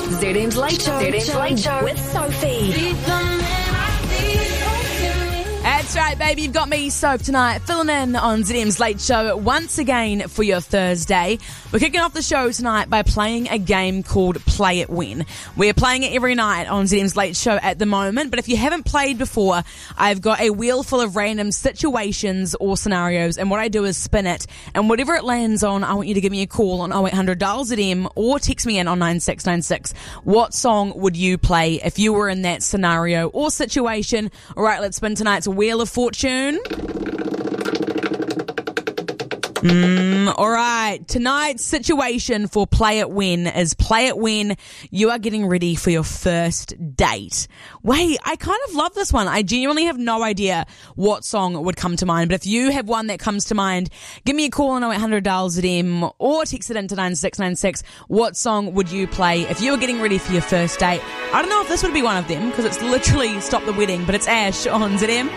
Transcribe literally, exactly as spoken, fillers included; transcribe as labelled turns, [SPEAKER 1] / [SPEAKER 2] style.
[SPEAKER 1] Z M's Late Show. Z M's Late Show with Sophie.
[SPEAKER 2] That's right, baby. You've got me, Soap, tonight, filling in on Z M's Late Show once again for your Thursday. We're kicking off the show tonight by playing a game called Play It When. We're playing it every night on Z M's Late Show at the moment, but if you haven't played before, I've got a wheel full of random situations or scenarios, and what I do is spin it, and whatever it lands on, I want you to give me a call on oh eight hundred dial Z M or text me in on nine six nine six. What song would you play if you were in that scenario or situation? All right, let's spin tonight's Wheel of Fortune. Mm, all right. Tonight's situation for Play It When is play it when you are getting ready for your first date. Wait, I kind of love this one. I genuinely have no idea what song would come to mind, but if you have one that comes to mind, give me a call on oh eight hundred dial Z M or text it into nine six nine six. What song would you play if you were getting ready for your first date? I don't know if this would be one of them because it's literally Stop the Wedding, but it's Ash on Z M.